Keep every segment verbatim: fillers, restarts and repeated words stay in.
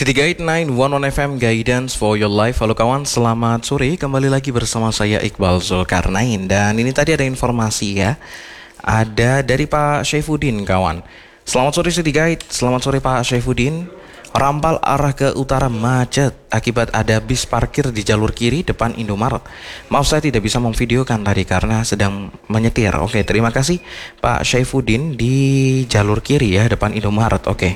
City Guide sembilan satu satu F M Guidance for Your Life. Halo kawan, selamat sore. Kembali lagi bersama saya Iqbal Zulkarnain. Dan ini tadi ada informasi ya, ada dari Pak Syaifuddin kawan. Selamat sore City Guide, selamat sore Pak Syaifuddin. Rampal arah ke utara macet akibat ada bis parkir di jalur kiri depan Indomaret. Maaf saya tidak bisa memvideokan tadi karena sedang menyetir. Oke, terima kasih Pak Syaifuddin di jalur kiri ya depan Indomaret. Oke.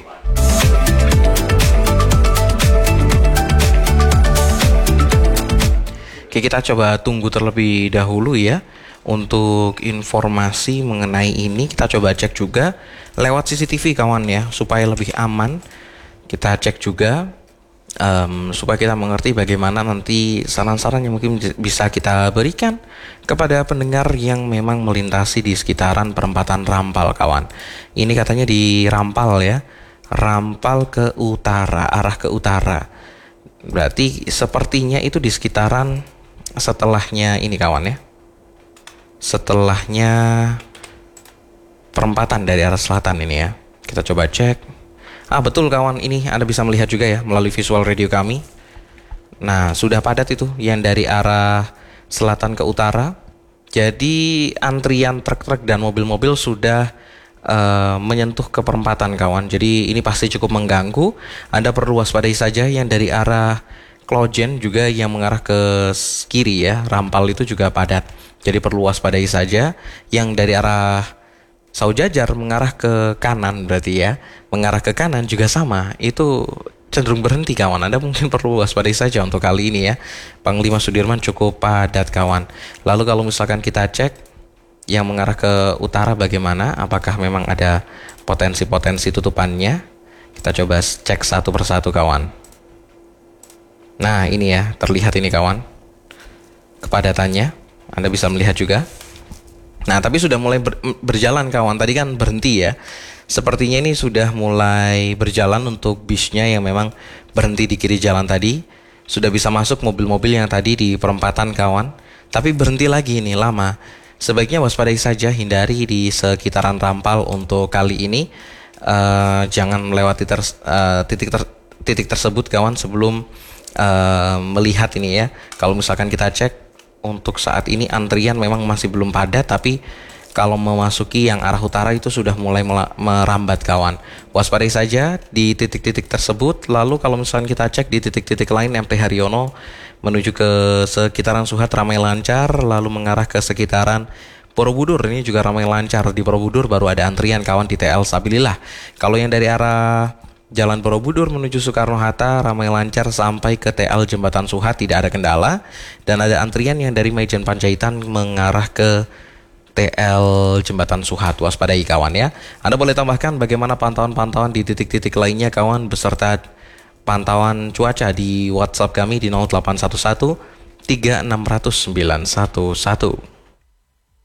Oke, kita coba tunggu terlebih dahulu ya. Untuk informasi mengenai ini kita coba cek juga lewat C C T V kawan ya, supaya lebih aman. Kita cek juga um, supaya kita mengerti bagaimana nanti saran-saran yang mungkin bisa kita berikan kepada pendengar yang memang melintasi di sekitaran perempatan Rampal kawan. Ini katanya di Rampal ya, Rampal ke utara, arah ke utara. Berarti sepertinya itu di sekitaran setelahnya ini kawan ya, setelahnya perempatan dari arah selatan ini ya. Kita coba cek. Ah betul kawan, ini Anda bisa melihat juga ya melalui visual radio kami. Nah sudah padat itu yang dari arah selatan ke utara. Jadi antrian truk-truk dan mobil-mobil sudah uh, menyentuh ke perempatan kawan. Jadi ini pasti cukup mengganggu. Anda perlu waspadai saja yang dari arah Klojen juga yang mengarah ke kiri ya, Rampal itu juga padat. Jadi perlu waspadai saja. Yang dari arah Saujajar mengarah ke kanan berarti ya, mengarah ke kanan juga sama, itu cenderung berhenti kawan. Anda mungkin perlu waspadai saja untuk kali ini ya. Panglima Sudirman cukup padat kawan. Lalu kalau misalkan kita cek yang mengarah ke utara bagaimana, apakah memang ada potensi-potensi tutupannya? Kita coba cek satu persatu kawan. Nah ini ya, terlihat ini kawan kepadatannya, Anda bisa melihat juga. Nah tapi sudah mulai ber, berjalan kawan, tadi kan berhenti ya. Sepertinya ini sudah mulai berjalan untuk bisnya yang memang berhenti di kiri jalan tadi. Sudah bisa masuk mobil-mobil yang tadi di perempatan kawan. Tapi berhenti lagi ini lama. Sebaiknya waspadai saja, hindari di sekitaran Rampal untuk kali ini. uh, Jangan melewati ter, uh, titik, ter, titik tersebut kawan sebelum uh, melihat ini ya. Kalau misalkan kita cek untuk saat ini antrian memang masih belum padat, tapi kalau memasuki yang arah utara itu sudah mulai merambat kawan. Waspadai saja di titik-titik tersebut. Lalu kalau misalnya kita cek di titik-titik lain, M T Haryono menuju ke sekitaran Suhat ramai lancar, lalu mengarah ke sekitaran Borobudur ini juga ramai lancar. Di Borobudur baru ada antrian kawan di T L Sabilillah. Kalau yang dari arah Jalan Borobudur menuju Soekarno-Hatta ramai lancar sampai ke T L Jembatan Suhat, tidak ada kendala. Dan ada antrian yang dari Maijen Panjaitan mengarah ke T L Jembatan Suhat. Waspadai kawan ya. Anda boleh tambahkan bagaimana pantauan-pantauan di titik-titik lainnya kawan, beserta pantauan cuaca di WhatsApp kami di nol delapan satu satu tiga enam nol nol sembilan satu satu.